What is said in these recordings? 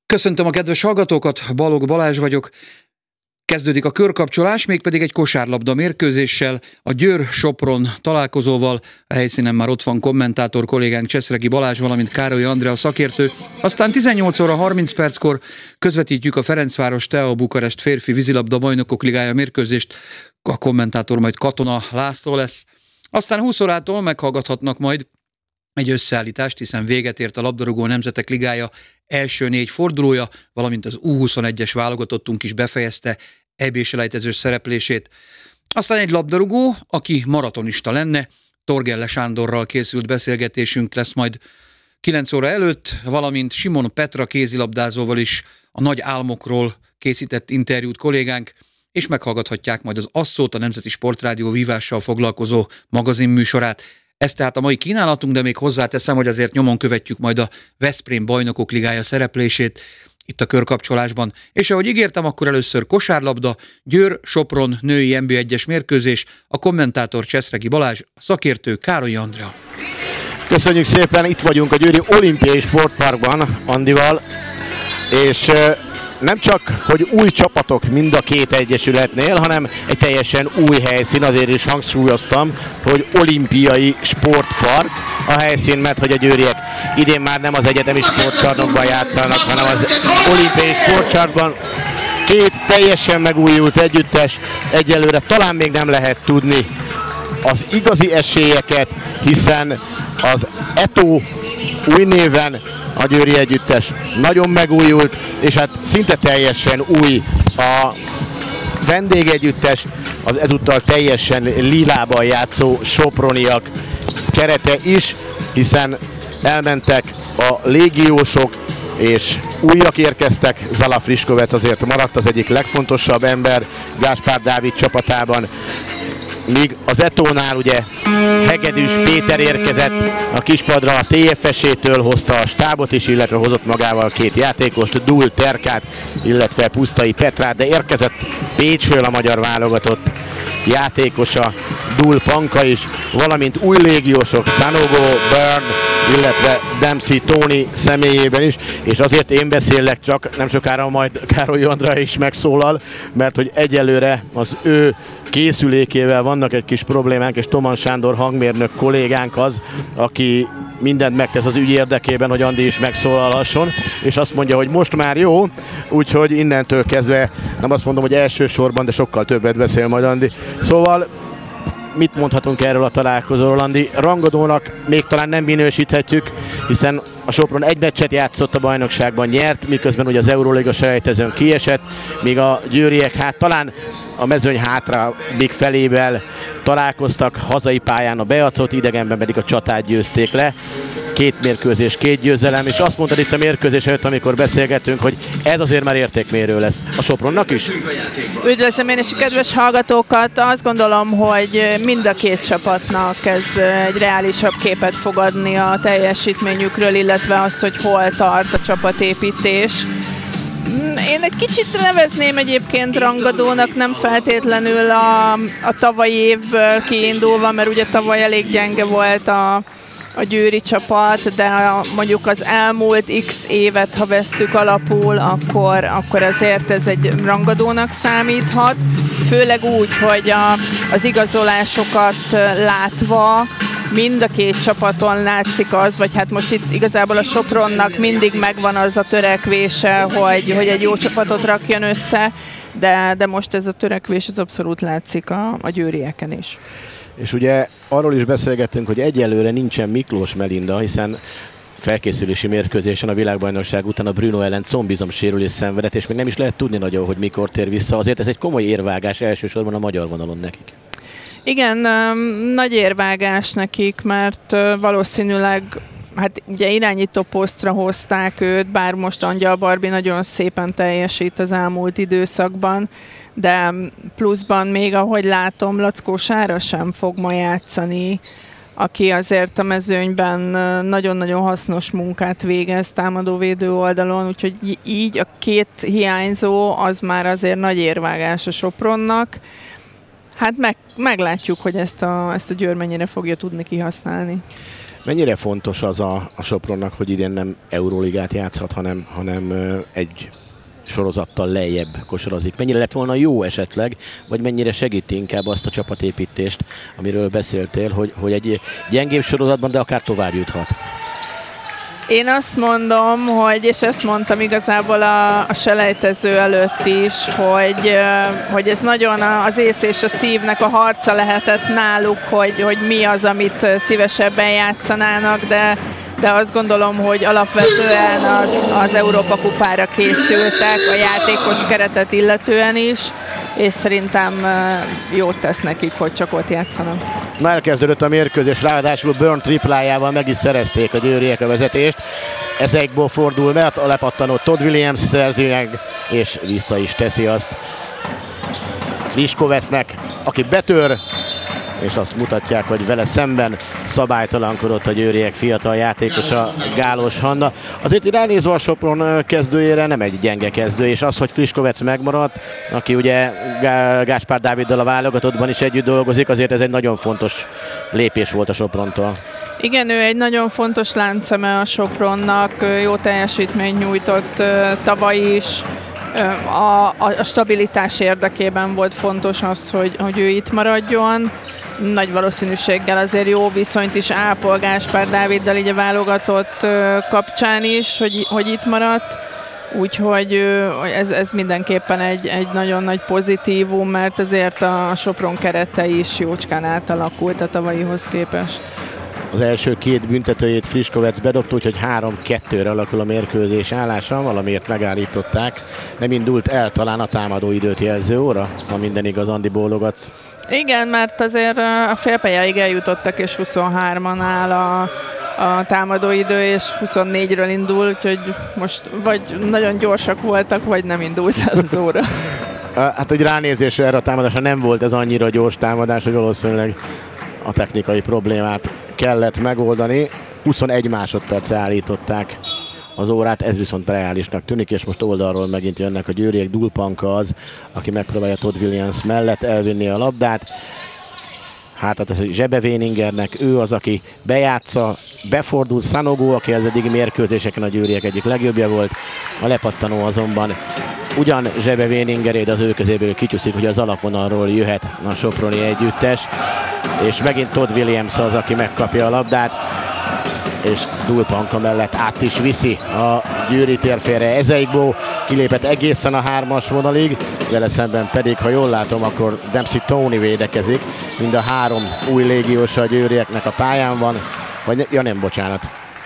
Köszöntöm a kedves hallgatókat, Balogh Balázs vagyok. Kezdődik a körkapcsolás, mégpedig egy kosárlabda mérkőzéssel, a Győr-Sopron találkozóval. A helyszínen már ott van kommentátor kollégánk Cseszregi Balázs, valamint Károly Andrea szakértő. Aztán 18 óra 30 perckor közvetítjük a Ferencváros Steaua Bukarest férfi vízilabda bajnokok ligája mérkőzést. A kommentátor majd Katona László lesz. Aztán 20 órától meghallgathatnak majd egy összeállítást, hiszen véget ért a Labdarúgó Nemzetek Ligája első 4 fordulója, valamint az U21-es válogatottunk is befejezte EB-selejtezős szereplését. Aztán egy labdarúgó, aki maratonista lenne, Torgelle Sándorral készült beszélgetésünk lesz majd 9 óra előtt, valamint Simon Petra kézilabdázóval is a nagy álmokról készített interjút kollégánk, és meghallgathatják majd az Asszót, a Nemzeti Sportrádió vívással foglalkozó magazinműsorát. Ez tehát a mai kínálatunk, de még hozzáteszem, hogy azért nyomon követjük majd a Veszprém Bajnokok Ligája szereplését itt a körkapcsolásban. És ahogy ígértem, akkor először kosárlabda, Győr-Sopron női NB1-es mérkőzés, a kommentátor Cseszregi Balázs, a szakértő Károly Andrea. Köszönjük szépen, itt vagyunk a Győri Olimpiai Sportparkban Andival, és nem csak, hogy új csapatok mind a két egyesületnél, hanem egy teljesen új helyszín, azért is hangsúlyoztam, hogy olimpiai sportpark a helyszín, mert hogy a győriek idén már nem az egyetemi sportcsarnokban játszanak, hanem az olimpiai sportcsarnokban. Két teljesen megújult együttes, egyelőre talán még nem lehet tudni az igazi esélyeket, hiszen az ETO új néven a győri együttes nagyon megújult, és hát szinte teljesen új a vendégegyüttes, az ezúttal teljesen lilában játszó soproniak kerete is, hiszen elmentek a légiósok, és újak érkeztek. Zala Friskovec azért maradt az egyik legfontosabb ember Gáspár Dávid csapatában. Míg az Etónál ugye Hegedűs Péter érkezett a kispadra, a TFS-től hozta a stábot is, illetve hozott magával két játékost, Dul Terkát, illetve Pusztai Petrát, de érkezett Pécsről a magyar válogatott játékosa, Dul Panka is, valamint új légiósok, Sanogo, Byrne, illetve Dempsey Tony személyében is, és azért én beszélek csak, nem sokára majd Károly Andrea is megszólal, mert hogy egyelőre az ő készülékével vannak egy kis problémánk, és Toman Sándor hangmérnök kollégánk az, aki mindent megtesz az ügy érdekében, hogy Andi is megszólalhasson, és azt mondja, hogy most már jó, úgyhogy innentől kezdve nem azt mondom, hogy elsősorban, de sokkal többet beszél majd Andi. Szóval mit mondhatunk erről a találkozóról, Andi? Rangadónak még talán nem minősíthetjük, hiszen a Sopron egy meccset játszott a bajnokságban, nyert, miközben ugye az Euróliga selejtezőn kiesett, míg a győriek hát talán a mezőny hátrabbik felével találkoztak hazai pályán a Beacot, idegenben pedig a Csatát győzték le. 2 mérkőzés, 2 győzelem, és azt mondtad itt a mérkőzés előtt, amikor beszélgetünk, hogy ez azért már értékmérő lesz a Sopronnak is. Üdvözlöm én is a kedves hallgatókat. Azt gondolom, hogy mind a két csapatnak ez egy reálisabb képet fog adni a teljesítményükről, illetve az, hogy hol tart a csapatépítés. Én egy kicsit nevezném egyébként rangadónak, nem feltétlenül a tavalyi évből kiindulva, mert ugye tavaly elég gyenge volt a győri csapat, de mondjuk az elmúlt x évet, ha vesszük alapul, akkor azért ez egy rangadónak számíthat. Főleg úgy, hogy az igazolásokat látva mind a két csapaton látszik az, vagy hát most itt igazából a Sopronnak mindig megvan az a törekvése, hogy egy jó csapatot rakjon össze, de most ez a törekvés az abszolút látszik a győrieken is. És ugye arról is beszélgettünk, hogy egyelőre nincsen Miklós Melinda, hiszen felkészülési mérkőzésen a világbajnokság után a Bruno ellen combizomsérülés szenvedett, és még nem is lehet tudni nagyon, hogy mikor tér vissza. Azért ez egy komoly érvágás elsősorban a magyar vonalon nekik. Igen, nagy érvágás nekik, mert valószínűleg hát ugye irányító posztra hozták őt, bár most Angyal Barbi nagyon szépen teljesít az elmúlt időszakban, de pluszban még, ahogy látom, Lackó Sára sem fog ma játszani, aki azért a mezőnyben nagyon-nagyon hasznos munkát végez támadóvédő oldalon, úgyhogy így a két hiányzó az már azért nagy érvágás a Sopronnak. Hát meglátjuk, hogy ezt a Győr mennyire fogja tudni kihasználni. Mennyire fontos az a Sopronnak, hogy idén nem Euróligát játszhat, hanem egy sorozattal lejjebb kosarazik? Mennyire lett volna jó esetleg, vagy mennyire segíti inkább azt a csapatépítést, amiről beszéltél, hogy egy gyengébb sorozatban, de akár tovább juthat? Én azt mondom, és ezt mondtam igazából a selejtező előtt is, hogy ez nagyon az ész és a szívnek a harca lehetett náluk, hogy mi az, amit szívesebben játszanának, de azt gondolom, hogy alapvetően az Európa kupára készültek, a játékos keretet illetően is, és szerintem jót tesz nekik, hogy csak ott játszanak. Na, elkezdődött a mérkőzés, ráadásul Burn triplájával meg is szerezték a győriek a vezetést. Ezekből fordul, mert a lepattanó Todd Williams szerzi meg, és vissza is teszi azt Friškovecnek, aki betör, és azt mutatják, hogy vele szemben szabálytalankodott a győriek fiatal játékosa, Gálos Hanna. Azért ránézve a Sopron kezdőjére nem egy gyenge kezdő, és az, hogy Friškovec megmaradt, aki ugye Gáspár Dáviddal a válogatottban is együtt dolgozik, azért ez egy nagyon fontos lépés volt a Soprontól. Igen, ő egy nagyon fontos láncszeme a Sopronnak, jó teljesítményt nyújtott tavaly is. A stabilitás érdekében volt fontos az, hogy ő itt maradjon. Nagy valószínűséggel azért jó viszonyt is ápol Gáspár Dáviddal így a válogatott kapcsán is, hogy itt maradt. Úgyhogy ez mindenképpen egy nagyon nagy pozitívum, mert azért a Sopron kerete is jócskán átalakult a tavalyihoz képest. Az első két büntetőjét Friškovec bedobta, úgyhogy 3-2-re alakul a mérkőzés állása, valamiért megállították. Nem indult el talán a támadó időt jelző óra, ha minden igaz, Andi, bólogatsz. Igen, mert azért a félpályáig eljutottak, és 23-an áll a támadóidő, és 24-ről indul, úgyhogy most vagy nagyon gyorsak voltak, vagy nem indult el az óra. Hát, hogy ránézésre erre a támadásra nem volt ez annyira gyors támadás, hogy valószínűleg a technikai problémát kellett megoldani. 21 másodperce állították az órát, ez viszont reálisnak tűnik, és most oldalról megint jönnek a győriek. Dulpanka az, aki megpróbálja Todd Williams mellett elvinni a labdát. Hát ez Zsebe Véningernek, ő az, aki bejátsza, befordul Sanogo, aki az eddigi mérkőzéseken a győriek egyik legjobbja volt. A lepattanó azonban ugyan Zsebe Véningeré, de az ő kezéből kicsúszik, hogy az alapvonalról jöhet a soproni együttes. És megint Todd Williams az, aki megkapja a labdát, és Dulpanka mellett át is viszi a győri térfélre. Ezeigbo kilépett egészen a 3-as vonalig, vele szemben pedig, ha jól látom, akkor Dempsey Tony védekezik. Mind a 3 új légiós a győrieknek a pályán van. Vagy, ja nem, bocsánat.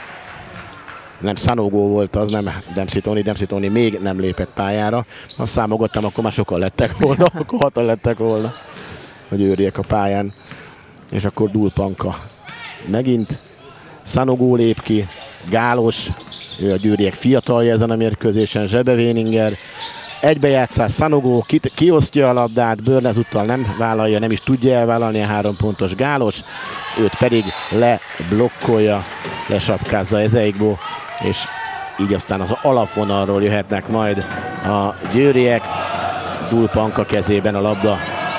Nem, Sanogo volt az, nem Dempsey Tony még nem lépett pályára. Azt számolgattam, akkor már sokan lettek volna, akkor 6-an lettek volna a győriek a pályán. És akkor Dulpanka megint. Sanogo lép ki, Gálos, ő a győriek fiatalja ezen a mérkőzésen, Zsebe Véninger. Egybejátszás, Sanogo kiosztja a labdát, Börn ezúttal nem vállalja, nem is tudja elvállalni a 3 pontos Gálos, őt pedig leblokkolja, lesapkázza Ezeigbo, és így aztán az alapvonalról jöhetnek majd a győriek. Dulpanka kezében a labda.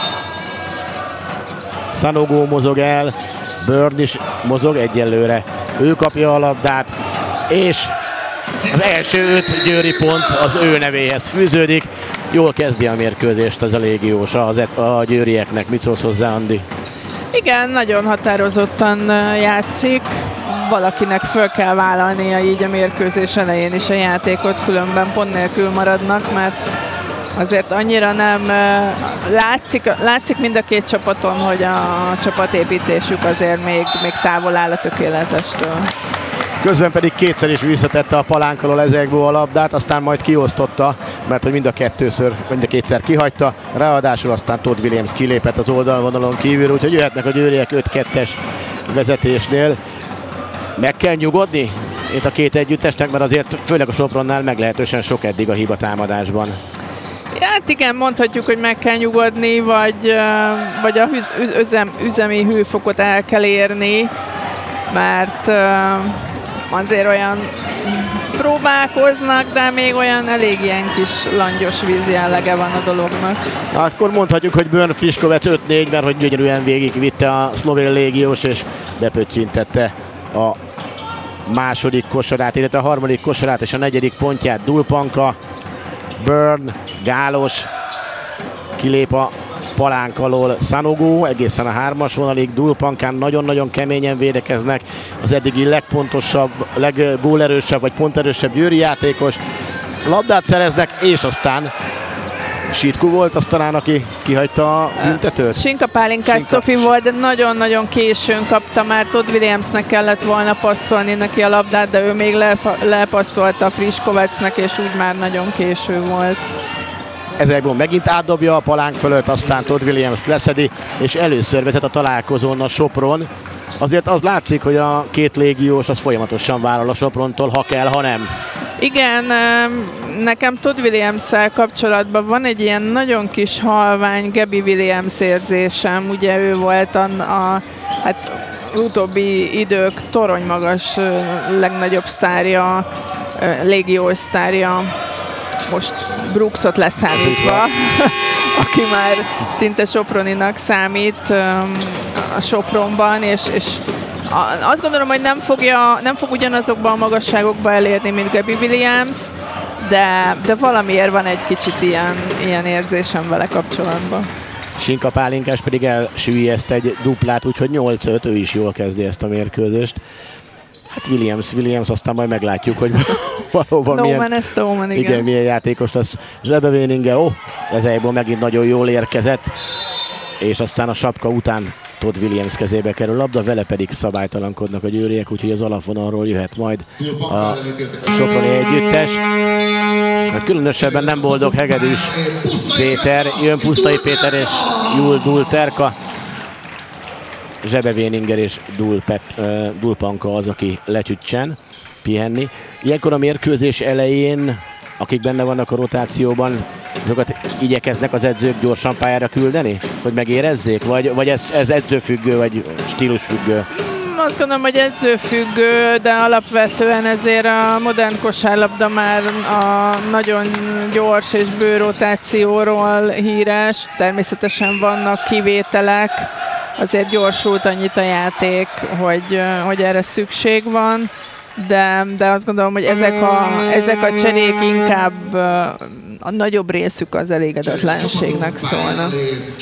Sanogo mozog el, Börn is mozog egyelőre. Ő kapja a labdát, és az első 5 győri pont az ő nevéhez fűződik. Jól kezdi a mérkőzést az a légiós a győrieknek. Mit szólsz hozzá, Andi? Igen, nagyon határozottan játszik. Valakinek föl kell vállalnia így a mérkőzés elején is a játékot, különben pont nélkül maradnak, mert azért annyira nem látszik mind a két csapaton, hogy a csapatépítésük azért még távol áll a tökéletestől. Közben pedig kétszer is visszatette a palánk alól Ezeigbo a labdát, aztán majd kiosztotta, mert hogy mind a kétszer kihagyta, ráadásul aztán Todd Williams kilépett az oldalvonalon kívül, úgyhogy jöhetnek a győriek 5-2-es vezetésnél. Meg kell nyugodni itt a két együttesnek, mert azért főleg a Sopronnál meglehetősen sok eddig a hiba támadásban. Hát igen, mondhatjuk, hogy meg kell nyugodni, vagy a üzemi hőfokot el kell érni, mert azért olyan próbálkoznak, de még olyan elég ilyen kis langyos víz jellege van a dolognak. Na, akkor mondhatjuk, hogy Börn Friškovec 5-4, mert hogy gyönyörűen végigvitte a szlovén légiós, és bepöccsintette a második kosarát, illetve a harmadik kosarát és a negyedik pontját. Dulpanka, Burn, Gálos, kilép a palánk alól Sanogo, egészen a 3-as vonalig. Dulpankán nagyon-nagyon keményen védekeznek az eddigi legpontosabb, leggólerősebb vagy ponterősebb győri játékos. Labdát szereznek, és aztán Sitku volt az talán, aki kihagyta a büntetőt? Sinka Pálinkás Szofi volt, de nagyon-nagyon későn kapta, már Todd Williamsnek kellett volna passzolni neki a labdát, de ő még lepasszolta Friskovecnek, és úgy már nagyon késő volt. Ezekből megint átdobja a palánk fölött, aztán Todd Williams leszedi, és először vezet a találkozón a Sopron. Azért az látszik, hogy a két légiós az folyamatosan vállal a Soprontól, ha kell, ha nem. Igen, nekem Todd Williams-szel kapcsolatban van egy ilyen nagyon kis halvány Gabby Williams érzésem. Ugye ő volt hát utóbbi idők toronymagas legnagyobb sztárja, légiós sztárja, most Brooksot leszámítva, aki már szinte soproninak számít a Sopronban, és azt gondolom, hogy nem fog ugyanazokban a magasságokba elérni, mint Gabby Williams, de valamiért van egy kicsit ilyen érzésem vele kapcsolatban. Sinka Pálinkás pedig elsüllyeszt egy duplát, úgyhogy 8-5, ő is jól kezdi ezt a mérkőzést. Hát Williams, aztán majd meglátjuk, hogy valóban milyen játékos lesz. Zsebe Weninger, ezekből megint nagyon jól érkezett, és aztán a sapka után Todd Williams kezébe kerül labda, vele pedig szabálytalankodnak a győriek, úgyhogy az alapvonalról jöhet majd a soproni együttes. Hát különösebben nem boldog Hegedűs Péter, jön Pusztai Péter és Jul Dulterka. Zsebe Weninger és Dulpanka az, aki lecsüccsen pihenni. Ilyenkor a mérkőzés elején, akik benne vannak a rotációban, azokat igyekeznek az edzők gyorsan pályára küldeni? Hogy megérezzék? Vagy ez edzőfüggő, vagy stílusfüggő? Azt gondolom, hogy edzőfüggő, de alapvetően ezért a modern kosárlabda már a nagyon gyors és bő rotációról híres. Természetesen vannak kivételek, azért gyorsult annyit a játék, hogy erre szükség van. De azt gondolom, hogy ezek a cserék inkább a nagyobb részük az elégedetlenségnek szólnak.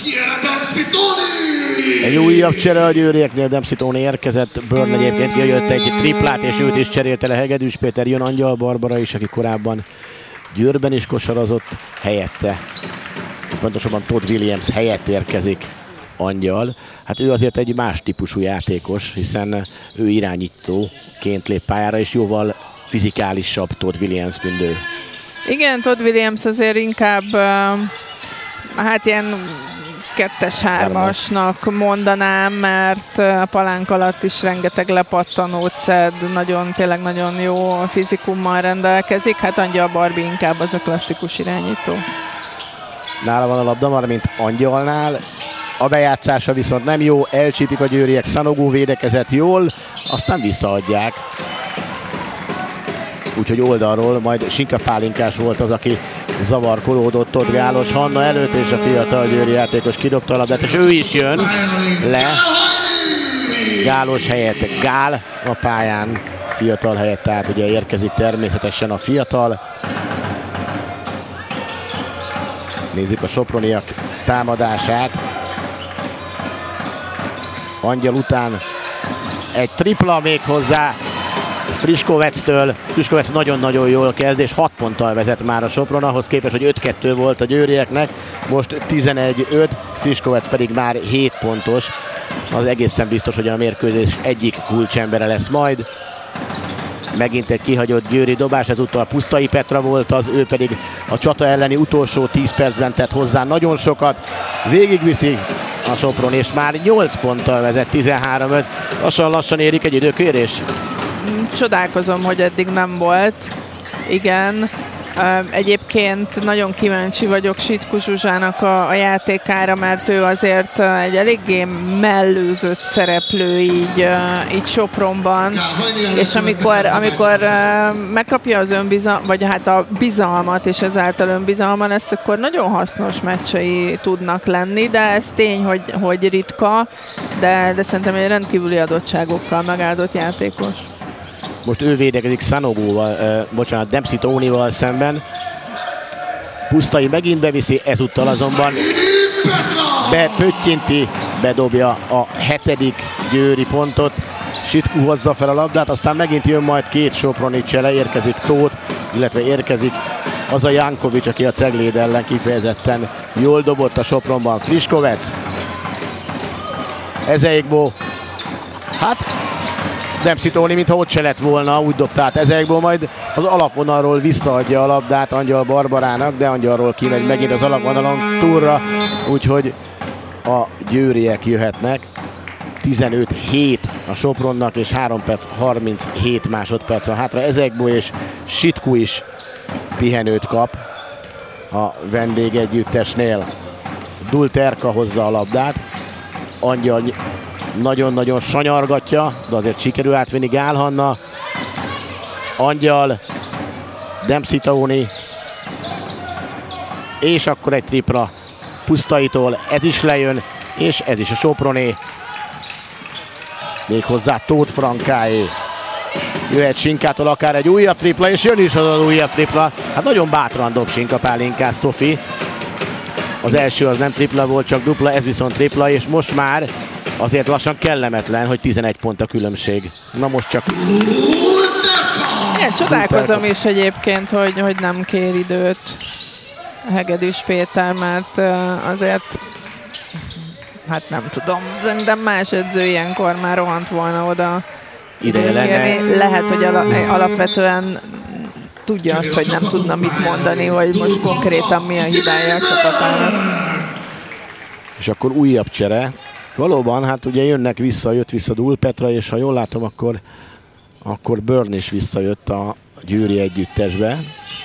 Egy újabb csere a győrieknél, Dempsey Tony érkezett, Burn egyébként kijött egy triplát, és őt is cserélte le Hegedűs Péter, jön Angyal Barbara is, aki korábban Győrben is kosarazott, helyette, pontosabban Todd Williams helyett érkezik Angyal. Hát ő azért egy más típusú játékos, hiszen ő irányítóként lép pályára, és jóval fizikálisabb Todd Williams, mint ő. Igen, Todd Williams azért inkább hát ilyen 2-3-asnak mondanám, mert a palánk alatt is rengeteg lepattanót szed, tényleg nagyon jó fizikummal rendelkezik. Hát Angyal Barbie inkább az a klasszikus irányító. Nála van a labda, már mint Angyalnál. A bejátszása viszont nem jó, elcsípik a győriek, Sanogo védekezett jól, aztán visszaadják. Úgyhogy oldalról majd Sinka Pálinkás volt az, aki zavarkolódott ott Gálos Hanna előtt, és a fiatal győri játékos kidobta a labdát, és ő is jön le. Gálos helyett Gál a pályán, fiatal helyett, tehát ugye érkezik természetesen a fiatal. Nézzük a soproniak támadását. Angyal után egy tripla még hozzá Friskovectől. Friskovec nagyon-nagyon jól kezd, és 6 ponttal vezet már a Sopron, ahhoz képest, hogy 5-2 volt a győrieknek, most 11-5, Friskovec pedig már 7 pontos. Az egészen biztos, hogy a mérkőzés egyik kulcsembere lesz majd. Megint egy kihagyott győri dobás, ezúttal Pusztai Petra volt az, ő pedig a csata elleni utolsó 10 percben tett hozzá nagyon sokat. Végigviszi a Sopron, és már 8 ponttal vezet, 13-5. Lassan érik egy időkérés. Csodálkozom, hogy eddig nem volt. Igen. Egyébként nagyon kíváncsi vagyok Sitku Zsuzsának a játékára, mert ő azért egy eléggé mellőzött szereplő így Sopronban, és amikor megkapja az vagy hát a bizalmat, és ezáltal önbizalma lesz, akkor nagyon hasznos meccsei tudnak lenni, de ez tény, hogy ritka, de szerintem egy rendkívüli adottságokkal megáldott játékos. Most ő védekezik Dempsey Tonyval szemben. Pusztai megint beviszi, ezúttal azonban bepöttyinti, bedobja a 7. győri pontot. Sitku hozza fel a labdát, aztán megint jön majd két soproni csele, érkezik Tóth, illetve érkezik az a Jankovics, aki a Cegléd ellen kifejezetten jól dobott a Sopronban. Friskovec. Ezeikbo. Hát Dempsey Tony, mintha ott se lett volna, úgy dobta át Ezeikbo, majd az alapvonalról visszaadja a labdát Angyal Barbarának, de Angyalról kimegy megint az alapvonalon túlra, úgyhogy a győriek jöhetnek. 15-7 a Sopronnak, és 3 perc 37 másodperc a hátra. Ezeikbo és Sitku is pihenőt kap a vendégegyüttesnél. Dulterka hozza a labdát, Angyal nagyon-nagyon sanyargatja, de azért sikerül átvinni Gál Hanna. Angyal, Dempsey Tony, és akkor egy tripla Pusztaitól, ez is lejön, és ez is a Soproné. Méghozzá Tóth Frankáé. Jöhet Sinkától akár egy újabb tripla, és jön is az újabb tripla. Hát nagyon bátran dob Sinka Pálinkás Szofi. Az első az nem tripla volt, csak dupla, ez viszont tripla, és most már azért lassan kellemetlen, hogy 11 pont a különbség. Na most csak... Én csodálkozom is egyébként, hogy nem kér időt Hegedűs Péter, mert azért, hát nem tudom, szerintem más edző ilyenkor már rohant volna oda. Ideje lenne. Lehet, hogy alapvetően tudja azt, hogy nem tudna mit mondani, hogy most konkrétan mi a hibája a csapatának. És akkor újabb csere. Valóban, hát ugye jött vissza Dúl Petra, és ha jól látom, akkor Burn is visszajött a győri együttesbe.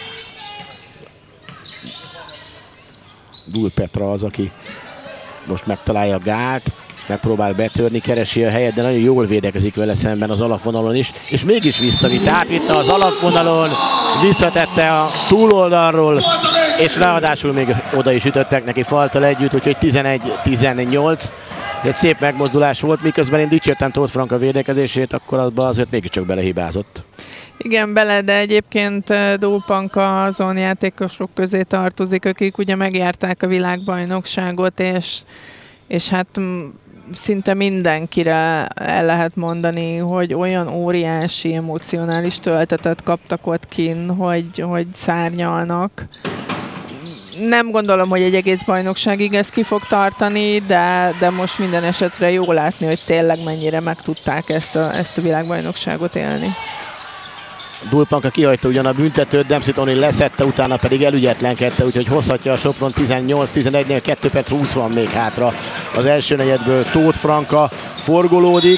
Dúl Petra az, aki most megtalálja Gált, megpróbál betörni, keresi a helyet, de nagyon jól védekezik vele szemben az alapvonalon is, és mégis visszavitt, átvitte az alapvonalon, visszatette a túloldalról, és ráadásul még oda is ütöttek neki faltal együtt, úgyhogy 11-18. Egy szép megmozdulás volt, miközben én dicsértem Tóth Franka védekezését, akkor abban azért mégiscsak belehibázott. Igen, bele, de egyébként Dópanka azon játékosok közé tartozik, akik ugye megjárták a világbajnokságot, és hát szinte mindenkire el lehet mondani, hogy olyan óriási emocionális töltetet kaptak ott kinn, hogy szárnyalnak. Nem gondolom, hogy egy egész bajnokságig ez ki fog tartani, de most minden esetre jó látni, hogy tényleg mennyire meg tudták ezt a világbajnokságot élni. Dulpanka kihagyta ugyan a büntetőt, Dempsey Tony leszette, utána pedig elügyetlenkedte, úgyhogy hozhatja a Sopron 18-11-nél, 2 perc 20 van még hátra. Az első negyedből Tóth Franka forgolódik,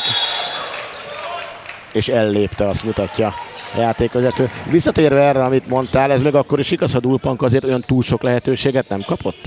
és ellépte, azt mutatja a játékvezető. Visszatérve erre, amit mondtál, ez meg akkor is igaz, ha Dulpanka azért olyan túl sok lehetőséget nem kapott?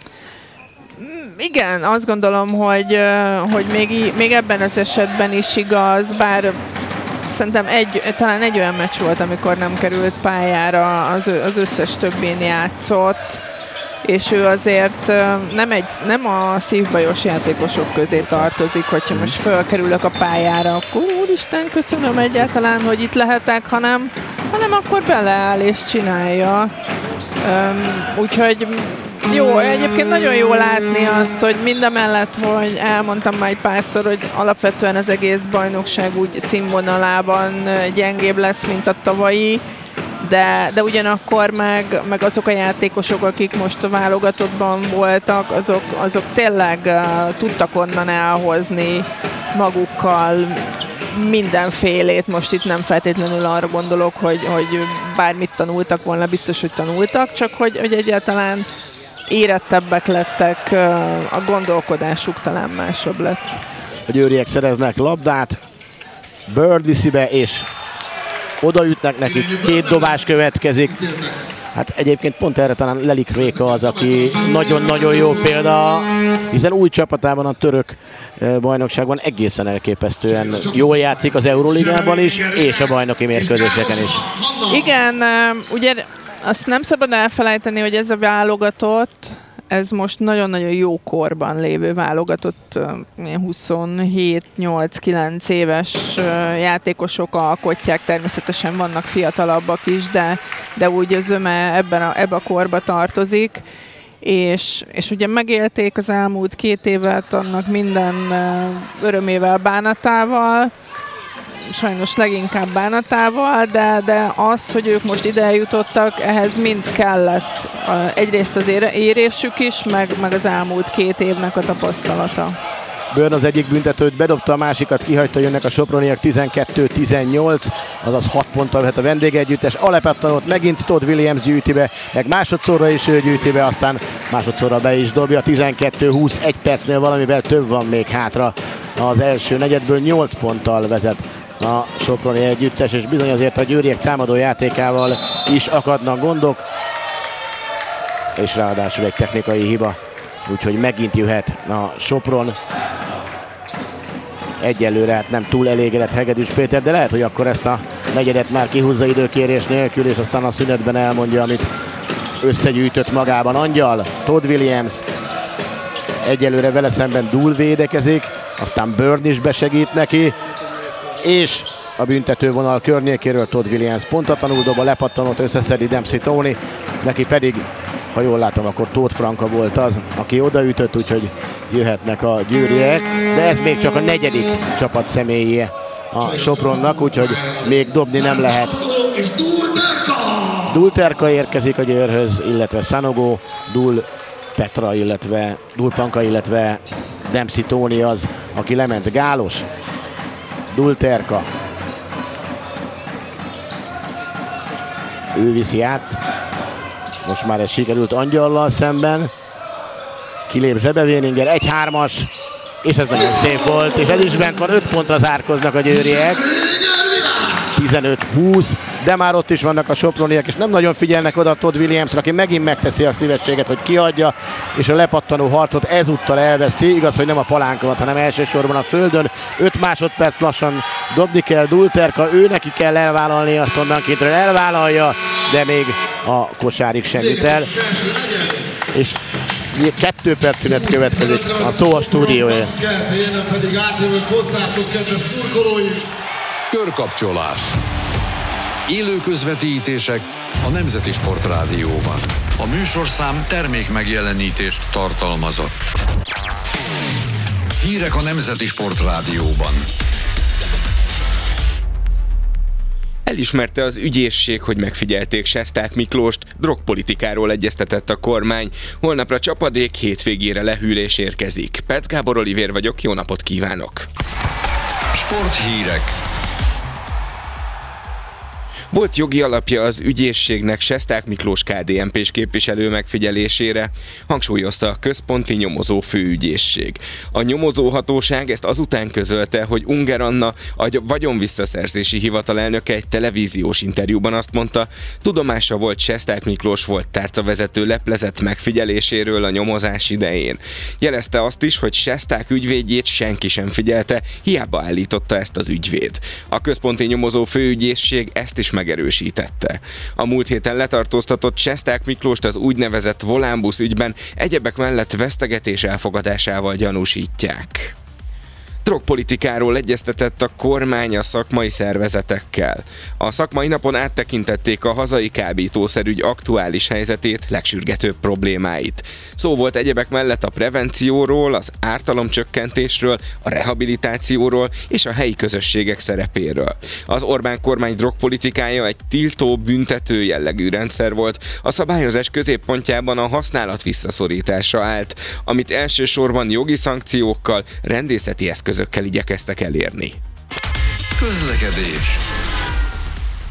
Igen, azt gondolom, hogy még ebben az esetben is igaz, bár szerintem talán egy olyan meccs volt, amikor nem került pályára, az összes többén játszott, és ő azért nem a szívbajos játékosok közé tartozik, hogyha most fölkerülök a pályára, akkor úristen, köszönöm egyáltalán, hogy itt lehetek, hanem akkor beleáll és csinálja. Úgyhogy jó, egyébként nagyon jó látni azt, hogy mindamellett, hogy elmondtam már egy párszor, hogy alapvetően az egész bajnokság úgy színvonalában gyengébb lesz, mint a tavalyi, de ugyanakkor meg azok a játékosok, akik most a válogatottban voltak, azok tényleg tudtak onnan elhozni magukkal mindenfélét. Most itt nem feltétlenül arra gondolok, hogy bármit tanultak volna, biztos, hogy tanultak, csak hogy egyáltalán érettebbek lettek, a gondolkodásuk talán másabb lett. A győriek szereznek labdát, Bird viszi be, és odaütnek nekik, 2 dobás következik. Hát egyébként pont erre talán Lelik Réka az, aki nagyon-nagyon jó példa, hiszen új csapatában a török bajnokságban egészen elképesztően jól játszik az Euróligában is, és a bajnoki mérkőzéseken is. Igen, ugye azt nem szabad elfelejteni, hogy ez a válogatott, ez most nagyon-nagyon jó korban lévő válogatott, 27-8-9 éves játékosok alkotják, természetesen vannak fiatalabbak is, de úgy a zöme ebbe a korba tartozik, és ugye megélték az elmúlt 2 évet annak minden örömével, bánatával, sajnos leginkább bánatával, de az, hogy ők most ide jutottak, ehhez mind kellett egyrészt az érésük is, meg az elmúlt 2 évnek a tapasztalata. Bőrn az egyik büntetőt bedobta, a másikat kihagyta, jönnek a soproniak 12-18, azaz 6 ponttal vett a vendégegyüttes. Alepattanót megint Todd Williams gyűjti be, meg másodszorra is ő gyűjti be, aztán másodszorra be is dobja. 12-20, 1 percnél valamivel több van még hátra. Az első negyedből 8 ponttal vezet a soproni együttes, és bizony azért a győriek támadó játékával is akadnak gondok, és ráadásul egy technikai hiba, úgyhogy megint jöhet a Sopron. Egyelőre hát nem túl elégedett Hegedűs Péter, de lehet, hogy akkor ezt a negyedet már kihúzza időkérés nélkül, és aztán a szünetben elmondja, amit összegyűjtött magában. Angyal, Todd Williams, egyelőre vele szemben Dúl védekezik, aztán Bőrn is besegít neki, és a büntetővonal környékéről Todd Williams pontatlanul dob, a lepattanót összeszedi Dempsey Tony, neki pedig, ha jól látom, akkor Tóth Franka volt az, aki odaütött, úgyhogy jöhetnek a győriek, de ez még csak a 4. csapat személyje a Sopronnak, úgyhogy még dobni nem lehet. Dúl Terka érkezik a Győrhöz, illetve Sanogó, Dúl Petra, illetve Dúl Panka, illetve Dempsey Tony az, aki lement. Gálos, Dúl Terka. Ő viszi át. Most már ez sikerült Angyallal szemben. Kilép Zsebevéninger, 1-3-as, és ez nagyon szép volt, és ez is bent van, 5 pontra zárkoznak a győriek. 15-20, de már ott is vannak a soproniak, és nem nagyon figyelnek oda a Todd Williamsra, aki megint megteszi a szívességet, hogy kiadja, és a lepattanó harcot ezúttal elveszti. Igaz, hogy nem a palánkomat, hanem elsősorban a földön. 5 másodperc lassan dobni kell Dúl Terka, ő neki kell elvállalni, azt onnan kintről elvállalja, de még a kosárig sem jut el. És 2 perc szünet következik, a szó a stúdiója. Körkapcsolás. Élő közvetítések a Nemzeti Sport Rádióban. A műsorszám termék megjelenítést tartalmazott. Hírek a Nemzeti Sport Rádióban. Elismerte az ügyészség, hogy megfigyelték Sesták Miklóst, drogpolitikáról egyeztetett a kormány. Holnapra csapadék, hétvégére lehűlés érkezik. Petsz Gábor Olivér vagyok, jó napot kívánok! Sporthírek. Volt jogi alapja az ügyészségnek Sesták Miklós KDNP-s képviselő megfigyelésére, hangsúlyozta a központi nyomozó főügyészség. A nyomozóhatóság ezt azután közölte, hogy Unger Anna, a vagyonvisszaszerzési hivatal elnöke egy televíziós interjúban azt mondta, tudomása volt Sesták Miklós volt tárcavezető leplezett megfigyeléséről a nyomozás idején. Jelezte azt is, hogy Sesták ügyvédjét senki sem figyelte, hiába állította ezt az ügyvéd. A központi nyomozó főügyészség ezt is megerősítette. A múlt héten letartóztatott Sesták Miklóst az úgynevezett Volánbusz ügyben egyebek mellett vesztegetés elfogadásával gyanúsítják. Drogpolitikáról egyeztetett a kormány a szakmai szervezetekkel. A szakmai napon áttekintették a hazai kábítószerügy aktuális helyzetét, legsürgetőbb problémáit. Szó volt egyebek mellett a prevencióról, az ártalomcsökkentésről, a rehabilitációról és a helyi közösségek szerepéről. Az Orbán kormány drogpolitikája egy tiltó, büntető jellegű rendszer volt, a szabályozás középpontjában a használat visszaszorítása állt, amit elsősorban jogi szankciókkal, rendészeti eszközökkel igyekeztek elérni. Közlekedés.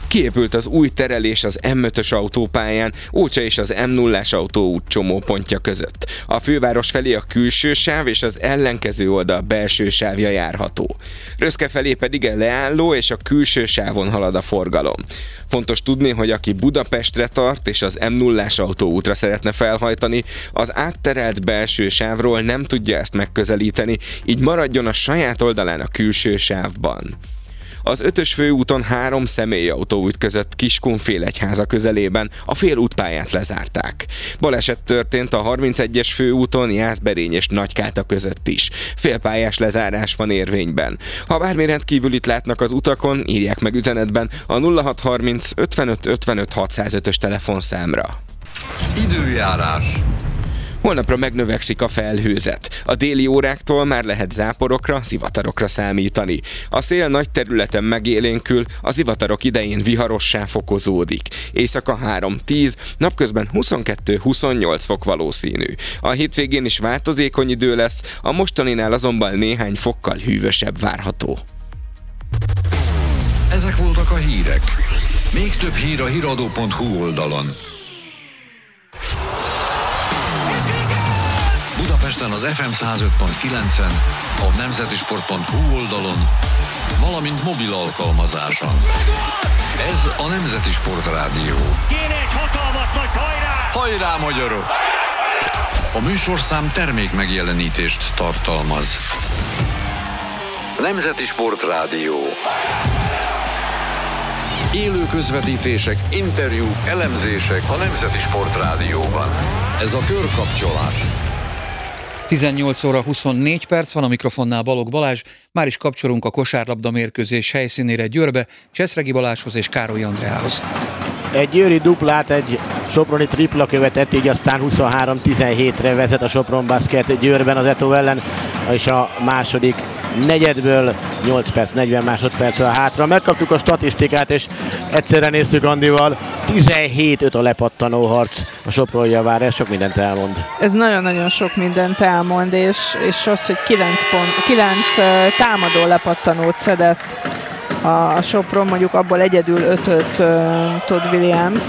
Kiépült az új terelés az M5-ös autópályán, Ócsa és az M0-ás autóút csomópontja között. A főváros felé a külső sáv és az ellenkező oldal belső sávja járható. Röszke felé pedig a leálló és a külső sávon halad a forgalom. Fontos tudni, hogy aki Budapestre tart és az M0-ás autóútra szeretne felhajtani, az átterelt belső sávról nem tudja ezt megközelíteni, így maradjon a saját oldalán a külső sávban. Az 5-ös főúton 3 személyautó ütközött Kiskunfélegyháza közelében, a félútpályát lezárták. Baleset történt a 31-es főúton Jászberény és Nagykáta között is. Félpályás lezárás van érvényben. Ha bármi rendkívülit látnak az utakon, írják meg üzenetben a 0630 55 55 605-ös telefonszámra. Időjárás. Holnapra megnövekszik a felhőzet. A déli óráktól már lehet záporokra, zivatarokra számítani. A szél nagy területen megélénkül, a zivatarok idején viharossá fokozódik. Éjszaka 3-10, napközben 22-28 fok valószínű. A hétvégén is változékony idő lesz, a mostaninál azonban néhány fokkal hűvösebb várható. Ezek voltak a hírek. Még több hír a hiradó.hu oldalon. Budapesten az FM 105.9-en, a nemzetisport.hu oldalon, valamint mobil alkalmazáson. Ez a Nemzeti Sport Rádió. Kéne egy hatalmas nagy hajrá! Hajrá, magyarok! A műsorszám termék megjelenítést tartalmaz. Nemzeti Sport Rádió. Élő közvetítések, interjúk, elemzések a Nemzeti Sport Rádióban. Ez a körkapcsolás. 18 óra 24 perc van, a mikrofonnál Balogh Balázs. Már is kapcsolunk a kosárlabda mérkőzés helyszínére Győrbe, Cseszregi Balázshoz és Károly Andreához. Egy győri duplát, egy soproni tripla követett, így aztán 23-17-re vezet a Sopron Basket Győrben az Eto ellen, és a második negyedből 8 perc, 40 másodperc a hátra. Megkaptuk a statisztikát, és egyszerre néztük Andival, 17-5 a lepattanó harc a Sopron javára, ez sok mindent elmond. Ez nagyon-nagyon sok mindent elmond, és az, hogy 9 támadó lepattanót szedett a Sopron, mondjuk abból egyedül 5-öt Todd Williams.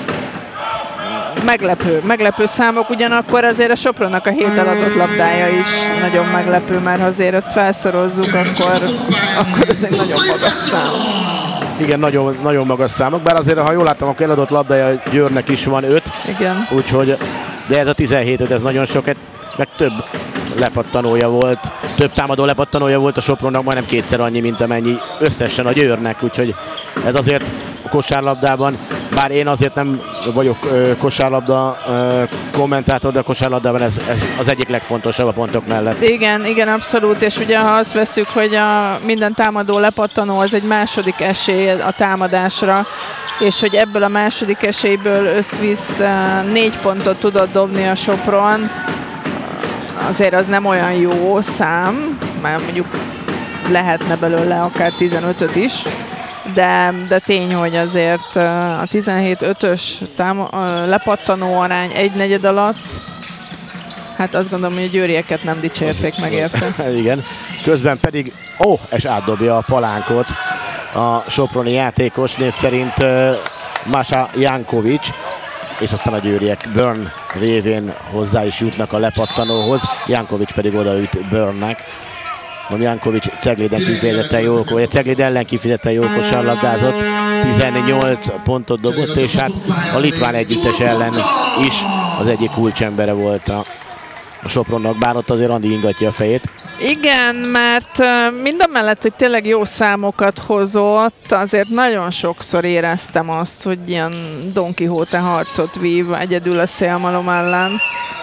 Meglepő számok, ugyanakkor azért a Sopronnak a 7 eladott labdája is nagyon meglepő, mert ha azért ezt felszorozzuk, akkor ez egy nagyon magas szám. Igen, nagyon, nagyon magas számok, bár azért, ha jól láttam, akkor eladott labdája Győrnek is van 5. Igen. Úgyhogy, de ez a 17-5, ez nagyon sok, meg több lepattanója volt, több támadó lepattanója volt a Sopronnak, majdnem kétszer annyi, mint amennyi összesen a Győrnek, úgyhogy ez azért kosárlabdában, bár én azért nem vagyok kosárlabda kommentátor, de a kosárlabdában ez az egyik legfontosabb a pontok mellett. Igen, abszolút, és ugye ha azt veszük, hogy minden támadó lepattanó az egy második esély a támadásra, és hogy ebből a második esélyből összvisz 4 pontot tudott dobni a Sopron, azért az nem olyan jó szám, mert mondjuk lehetne belőle akár 15-öt is, de tény, hogy azért a 17-5-ös lepattanó arány 1/4 alatt, hát azt gondolom, hogy a győrieket nem dicsérték meg érte. Igen, közben pedig, és átdobja a palánkot a soproni játékos, név szerint Masa Jankovic, és aztán a győriek Burn révén hozzá is jutnak a lepattanóhoz, Jankovic pedig odaüt Burnnek. Jankovic Cegléd ellen kifejezetten jó kosárlabdázott, 18 pontot dobott, és hát a litván együttes ellen is az egyik kulcsembere volt a Sopronnak, bár ott azért Andi ingatja a fejét. Igen, mert mindamellett, hogy tényleg jó számokat hozott, azért nagyon sokszor éreztem azt, hogy ilyen Don Quixote harcot vív egyedül a szélmalom ellen.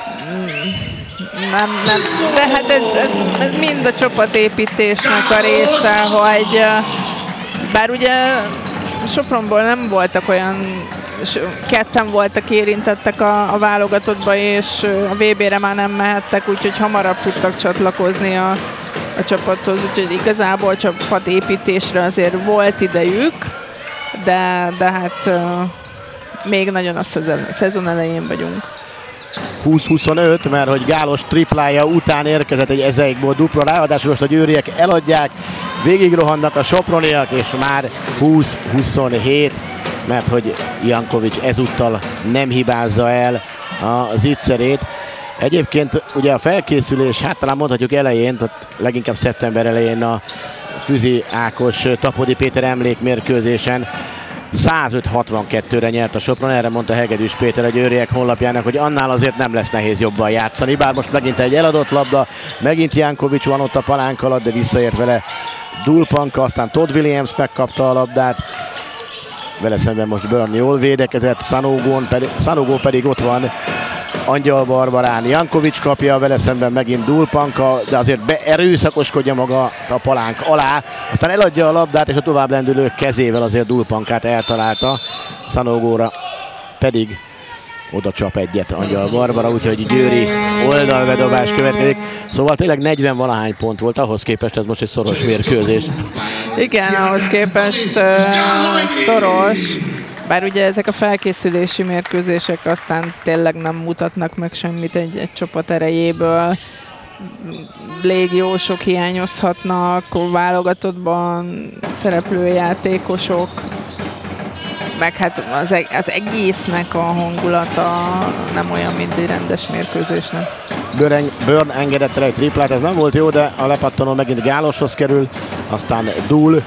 Nem, de hát ez mind a csapatépítésnek a része, hogy bár ugye Sopronból nem voltak olyan, ketten voltak érintettek a válogatottba, és a VB-re már nem mehettek, úgyhogy hamarabb tudtak csatlakozni a csapathoz, úgyhogy igazából csapatépítésre azért volt idejük, de hát még nagyon a szezon elején vagyunk. 20-25, mert hogy Gálos triplája után érkezett egy ezeikból dupla, ráadásul most a győriek eladják, végigrohannak a soproniak, és már 20-27, mert hogy Jankovics ezúttal nem hibázza el az ígyszerét. Egyébként ugye a felkészülés, hát talán mondhatjuk elején, tehát leginkább szeptember elején a Füzi Ákos Tapodi Péter emlékmérkőzésen 105-62-re nyert a Sopron, erre mondta Hegedűs Péter a győriek honlapjának, hogy annál azért nem lesz nehéz jobban játszani, bár most megint egy eladott labda, megint Jankovics van ott a palánk alatt, de visszaért vele Dulpanka, aztán Todd Williams megkapta a labdát, vele szemben most Burn jól védekezett, Sanogó pedig ott van Angyal Barbarán. Jankovics kapja, vele szemben megint Dulpanka, de azért beerőszakoskodja maga a palánk alá, aztán eladja a labdát, és a tovább lendülő kezével azért Dulpankát eltalálta, Sanogóra pedig oda csap egyet Angyal Barbara, úgyhogy győri oldalbedobás következik. Szóval tényleg 40-valahány pont volt, ahhoz képest ez most egy szoros mérkőzés. Igen, ahhoz képest szoros. Bár ugye ezek a felkészülési mérkőzések aztán tényleg nem mutatnak meg semmit egy csapat erejéből. Légiósok hiányozhatnak, válogatottban szereplő játékosok, meg hát az egésznek a hangulata nem olyan, mint egy rendes mérkőzésnek. Burn engedett el egy triplát, ez nem volt jó, de a lepattanó megint Gáloshoz kerül, aztán Dul.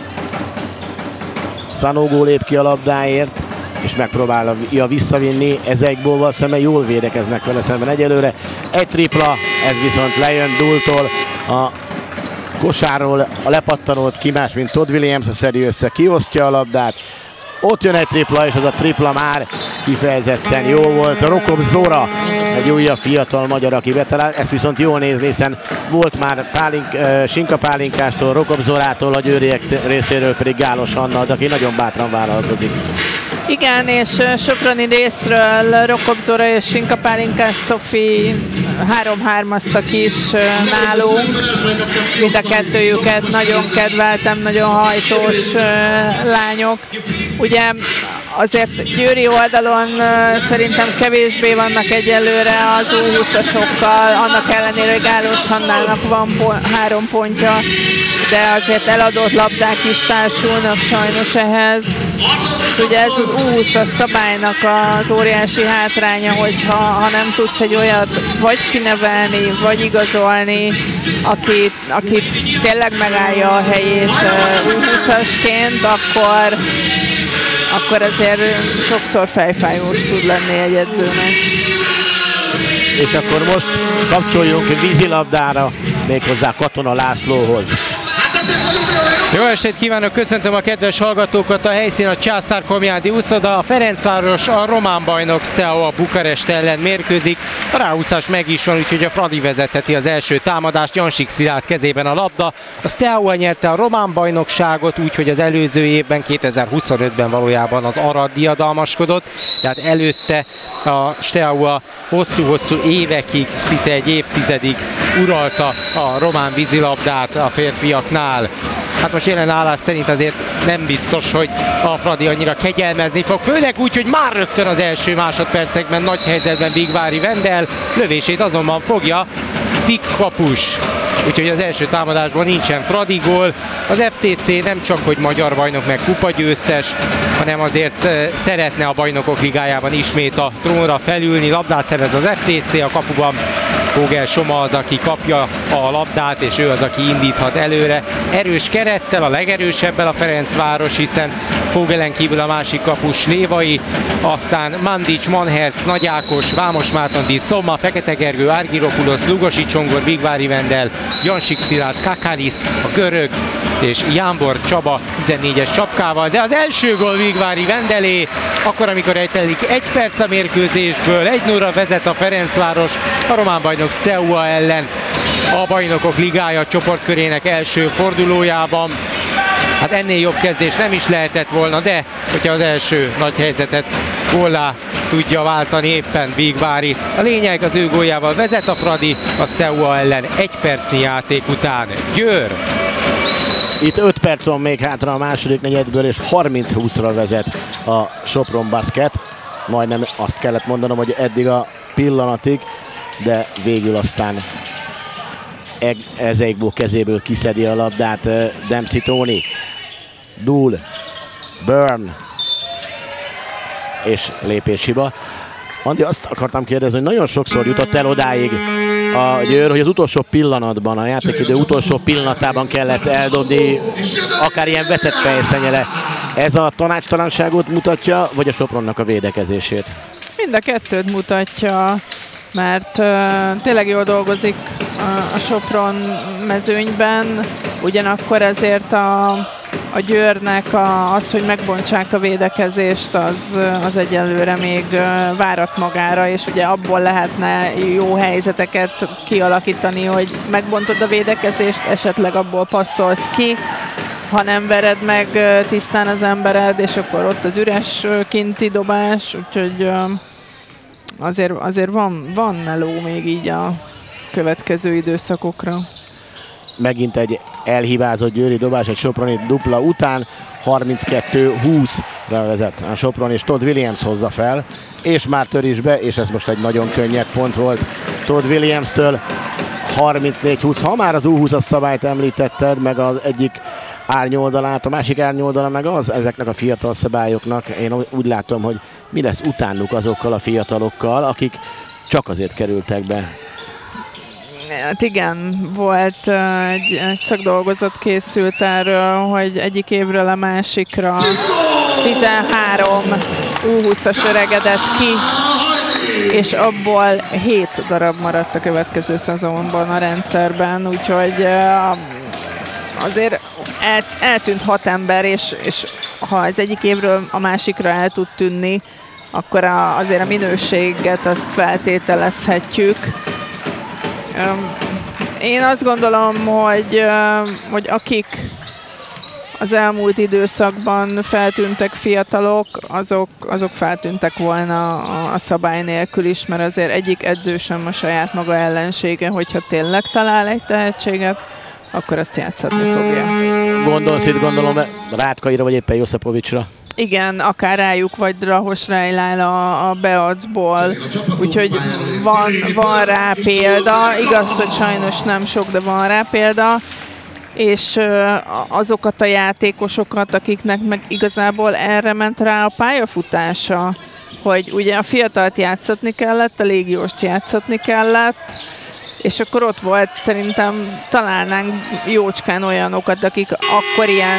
Sanogó lép ki a labdáért, és megpróbálja visszavinni, Ezeikbóval szemben jól védekeznek vele szemben egyelőre. Egy tripla, ez viszont lejön Dultól, a kosárról a lepattanót ki más, mint Todd Williams, szedi össze, kiosztja a labdát. Ott jön egy tripla, és az a tripla már kifejezetten jó volt. Rokop Zora, egy újabb fiatal magyar, aki betalál. Ezt viszont jól nézni, hiszen volt már Sinka Pálinkástól, Rokop Zorától, a győriek részéről pedig Gálos Anna, aki nagyon bátran vállalkozik. Igen, és soproni részről Rokop Zora és Sinka Pálinkás Szofi 3-3-aztak is nálunk. Mind a kettőjüket nagyon kedveltem, nagyon hajtós lányok. Ugye azért győri oldalon szerintem kevésbé vannak egyelőre az U20-asokkal, annak ellenére, hogy Gálos Hannának van 3 pontja, de azért eladott labdák is társulnak sajnos ehhez. Ugye ez az U20-as szabálynak az óriási hátránya, hogyha nem tudsz egy olyat vagy kinevelni, vagy igazolni, aki tényleg megállja a helyét U20-asként, akkor azért sokszor fejfájós tud lenni egy edzőnek. És akkor most kapcsoljunk vízilabdára, méghozzá Katona Lászlóhoz. Jó estét kívánok, köszöntöm a kedves hallgatókat, a helyszín a Császár Komjádi úszoda, a Ferencváros a román bajnok Steaua Bukarest ellen mérkőzik. A ráúszás meg is van, úgyhogy a Fradi vezetheti az első támadást, Jansik Szilárd kezében a labda. A Steaua nyerte a román bajnokságot, úgyhogy az előző évben, 2025-ben valójában az Arad diadalmaskodott, tehát előtte a Steaua hosszú-hosszú évekig, szinte egy évtizedig uralta a román vízilabdát a férfiaknál. Hát most jelen állás szerint azért nem biztos, hogy a Fradi annyira kegyelmezni fog, főleg úgy, hogy már rögtön az első másodpercekben nagy helyzetben Vigvári Vendel, lövését azonban fogja Dick kapus. Úgyhogy az első támadásban nincsen Fradi gól. Az FTC nem csak, hogy magyar bajnok meg kupagyőztes, hanem azért szeretne a Bajnokok Ligájában ismét a trónra felülni. Labdát szerez az FTC, a kapuban Vogel Soma az, aki kapja a labdát, és ő az, aki indíthat előre. Erős kerettel, a legerősebbel a Ferencváros, hiszen Vogelen kívül a másik kapus Lévai, aztán Mandic, Manherc, Nagy Ákos, Vámos Márton, Di Szoma, Fekete Gergő, Argyropoulos, Lugosi Csongor, Vigvári Vendel, Jansik Szilárd, Kakaris, a görög, és Jámbor Csaba 14-es csapkával, de az első gól Vigvári Vendelé, akkor amikor eltelik 1 perc a mérkőzésből, 1-0-ra vezet a Ferencváros a román bajnok Steaua ellen a Bajnokok Ligája csoportkörének első fordulójában. Hát ennél jobb kezdés nem is lehetett volna, de hogyha az első nagy helyzetet góllá tudja váltani éppen Vigvári. A lényeg, az ő góljával vezet a Fradi a Steaua ellen 1 percnyi játék után. Győr! Itt 5 perc van még hátra a második negyedből, és 30-20-ra vezet a Sopron Basket. Majdnem azt kellett mondanom, hogy eddig a pillanatig, de végül aztán Ezeikbó kezéből kiszedi a labdát Dempsey Tony. Dul, Burn, és lépéshiba. Andi, azt akartam kérdezni, hogy nagyon sokszor jutott el odáig a Győr, hogy az utolsó pillanatban, a játékidő utolsó pillanatában kellett eldobni akár ilyen veszett fejszennyele. Ez a tanácstalanságot mutatja, vagy a Sopronnak a védekezését? Mind a kettőt mutatja, mert tényleg jól dolgozik a Sopron mezőnyben, ugyanakkor ezért a Győrnek az, hogy megbontsák a védekezést, az egyelőre még várat magára, és ugye abból lehetne jó helyzeteket kialakítani, hogy megbontod a védekezést, esetleg abból passzolsz ki, ha nem vered meg tisztán az embered, és akkor ott az üres kinti dobás, úgyhogy azért van meló még így a következő időszakokra. Megint egy elhibázott győri dobás, egy soproni dupla után 32-20-ra vezet a Sopron, és Todd Williams hozza fel, és már tör is be, és ez most egy nagyon könnyed pont volt Todd Williams-től. 34-20, ha már az U20-as szabályt említetted, meg az egyik árnyoldalát, a másik árnyoldala meg az ezeknek a fiatal szabályoknak. Én úgy látom, hogy mi lesz utánuk azokkal a fiatalokkal, akik csak azért kerültek be. Hát igen, volt egy szakdolgozat készült erről, hogy egyik évről a másikra 13 U20-as öregedett ki, és abból 7 darab maradt a következő szezonban a rendszerben, úgyhogy azért eltűnt 6 ember, és ha az egyik évről a másikra el tud tűnni, akkor azért a minőséget azt feltételezhetjük. Én azt gondolom, hogy akik az elmúlt időszakban feltűntek fiatalok, azok feltűntek volna a szabály nélkül is, mert azért egyik edző sem a saját maga ellensége, hogyha tényleg talál egy tehetséget, akkor azt játszatni fogja. Gondolsz itt, gondolom, Rátkaira vagy éppen Joszapovicsra? Igen, akár rájuk, vagy Drahos Rejlál a Beacból, úgyhogy van rá példa. Igaz, hogy sajnos nem sok, de van rá példa. És azokat a játékosokat, akiknek meg igazából erre ment rá a pályafutása, hogy ugye a fiatalt játszatni kellett, a légióst játszatni kellett, és akkor ott volt, szerintem találnánk jócskán olyanokat, akik akkor ilyen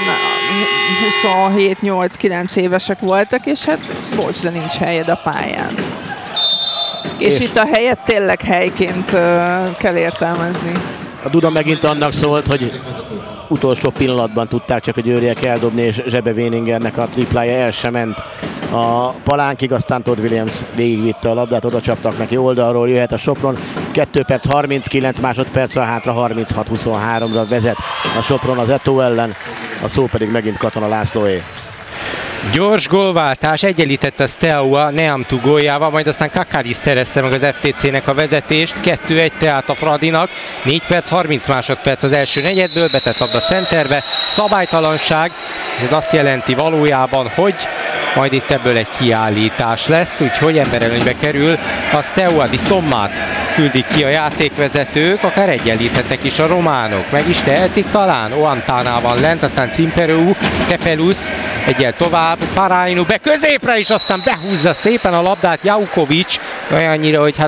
27-8-9 évesek voltak, és hát bocs, de nincs helyed a pályán. És itt a helyet tényleg helyként kell értelmezni. A Duda megint annak szólt, hogy utolsó pillanatban tudták csak a győriek eldobni, és Zsebe Véningernek a triplája el sem ment a palánkig, aztán Todd Williams végigvitte a labdát, oda csaptak neki oldalról, jöhet a Sopron, 2 perc 39 másodperc, a hátra 36-23-ra vezet a Sopron az Eto ellen, a szó pedig megint Katona Lászlóé. Gyors gólváltás, egyenlítette a Steaua Neamtu góljával, majd aztán Kakari szerezte meg az FTC-nek a vezetést, 2-1 tehát a Fradinak, 4 perc 30 másodperc az első negyedből, betett labda centerbe, szabálytalanság, és ez azt jelenti valójában, hogy majd itt ebből egy kiállítás lesz, úgyhogy emberelőnybe kerül a Steaua di Sommát küldik ki a játékvezetők, akár egyenlíthetnek is a románok. Meg is tehetik talán, Oantana van lent, aztán Cimperou, Tepelus, egyel tovább, Parainu be középre is, aztán behúzza szépen a labdát Jaukovics, olyannyira, hogy hát